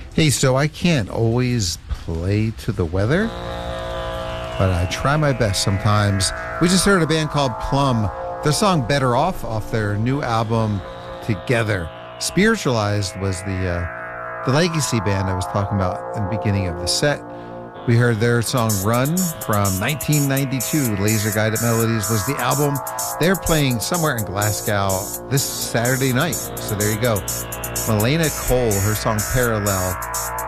Hey, so I can't always play to the weather, but I try my best sometimes. We just heard a band called Plum. Their song Better Off their new album Together. Spiritualized was the legacy band I was talking about in the beginning of the set. We heard their song Run from 1992. Laser Guided Melodies was the album. They're playing somewhere in Glasgow this Saturday night. So there you go. Milena Cole, her song Parallel.